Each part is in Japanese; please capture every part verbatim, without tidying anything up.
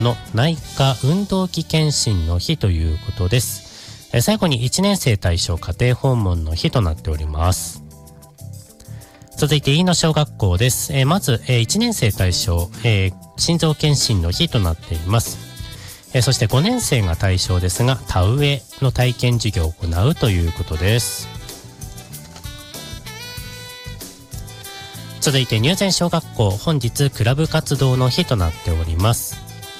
の内科運動器検診の日ということです。え最後にいちねん生対象家庭訪問の日となっております。続いて飯野小学校です。えまず、えいちねん生対象、えー、心臓検診の日となっています。えそしてごねん生が対象ですが、田植えの体験授業を行うということです。続いて入善小学校、本日クラブ活動の日となっております。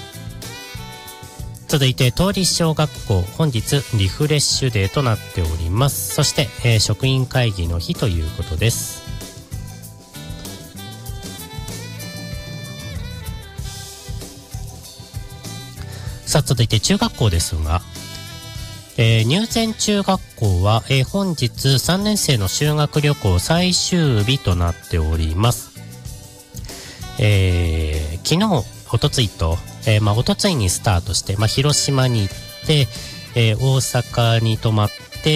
続いて東立小学校、本日リフレッシュデーとなっております。そして、えー、職員会議の日ということです。さあ続いて中学校ですが、えー、入善中学校は、えー、本日さんねん生の修学旅行最終日となっております。えー、昨日おとついと、えーまあ、おとついにスタートして、まあ、広島に行って、えー、大阪に泊まって、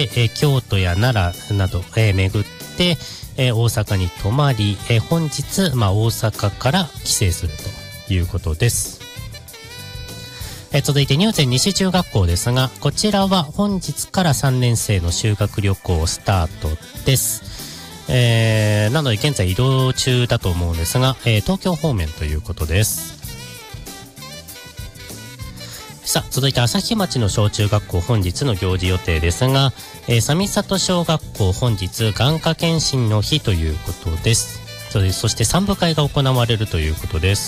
えー、京都や奈良など、えー、巡って、えー、大阪に泊まり、えー、本日、まあ、大阪から帰省するということです。えー、続いて入善西中学校ですが、こちらは本日からさんねん生の修学旅行スタートです。えー、なので現在移動中だと思うんですが、えー、東京方面ということです。さあ続いて旭町の小中学校、本日の行事予定ですが、えー、三郷小学校、本日眼科検診の日ということです。それそして三部会が行われるということです。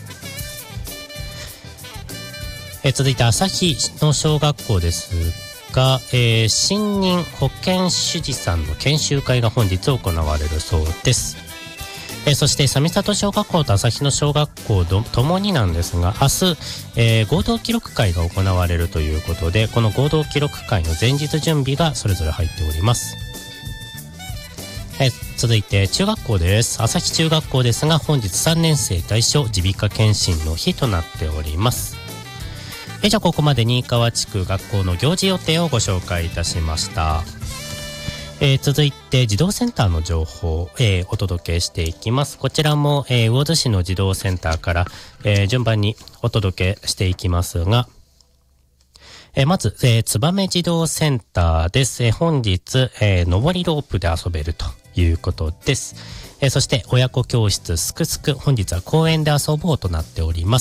えー、続いて旭の小学校ですが、えー、新任保健師事さんの研修会が本日行われるそうです。えー、そして三郷小学校と旭野小学校ともになんですが、明日、えー、合同記録会が行われるということで、この合同記録会の前日準備がそれぞれ入っております。えー、続いて中学校です。旭中学校ですが、本日さんねん生対象耳鼻科検診の日となっております。えー、じゃあここまで新川地区学校の行事予定をご紹介いたしました。えー、続いて児童センターの情報、えー、お届けしていきます。こちらも、えー、魚津市の児童センターから、えー、順番にお届けしていきますが、えー、まず、えー、燕児童センターです。えー、本日、えー、上りロープで遊べるということです。えー、そして親子教室すくすく、本日は公園で遊ぼうとなっております。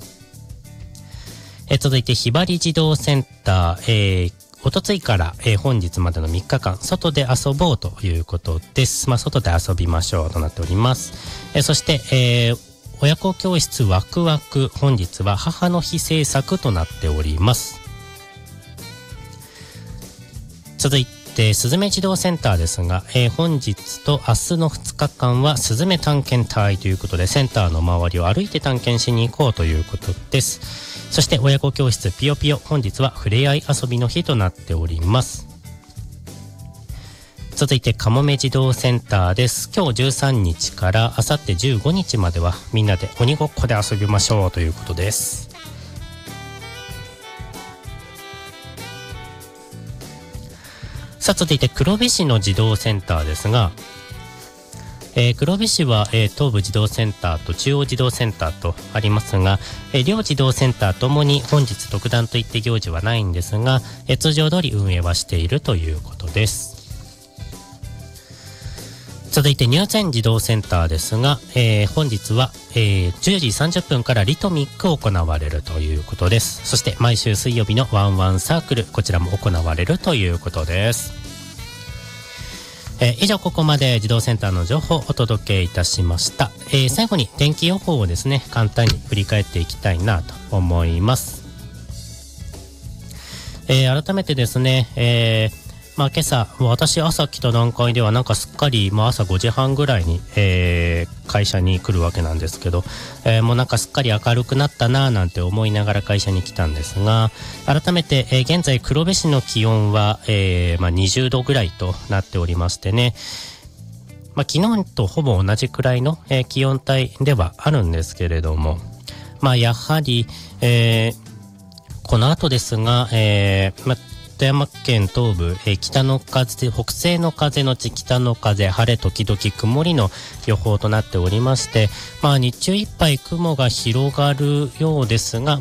えー、続いてひばり児童センター、えーおとついから、えー、本日までのみっかかん外で遊ぼうということです。まあ、外で遊びましょうとなっております。えー、そして、えー、親子教室ワクワク、本日は母の日制作となっております。続いてすずめ児童センターですが、えー、本日と明日のふつかかんはすずめ探検隊ということで、センターの周りを歩いて探検しに行こうということです。そして親子教室ぴよぴよ、本日はふれあい遊びの日となっております。続いてかもめ児童センターです。今日じゅうさんにちからあさってじゅうごにちまではみんなで鬼ごっこで遊びましょうということです。さあ続いて黒部市の児童センターですが、えー、黒部市は、えー、東部児童センターと中央児童センターとありますが、えー、両児童センターともに本日特段といって行事はないんですが、えー、通常通り運営はしているということです。続いて入善児童センターですが、えー、本日は、えー、じゅうじさんじゅっぷんからリトミックを行われるということです。そして毎週水曜日のワンワンサークル、こちらも行われるということです。えー、以上ここまで児童センターの情報をお届けいたしました。えー、最後に天気予報をですね、簡単に振り返っていきたいなと思います。えー、改めてですね、えーまあ、今朝私朝来た段階ではなんかすっかり、まあ、朝ごじはんぐらいに、えー、会社に来るわけなんですけど、えー、もうなんかすっかり明るくなったなぁなんて思いながら会社に来たんですが、改めて、えー、現在黒部市の気温は、えーまあ、にじゅうどぐらいとなっておりましてね、まあ、昨日とほぼ同じくらいの、えー、気温帯ではあるんですけれども、まあ、やはり、えー、この後ですが、えーまあ富山県東部、えー、北の風、北西の風のち北の風、晴れ時々曇りの予報となっておりまして、まあ日中いっぱい雲が広がるようですが、